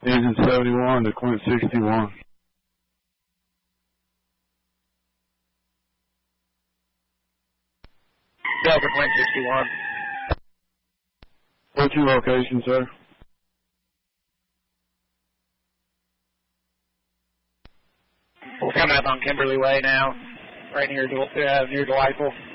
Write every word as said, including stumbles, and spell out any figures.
Engine seventy-one to Quint sixty-one. Delta Quint sixty-one. What's your location, sir? We're coming up on Kimberly Way now, right near, uh, near Delightful.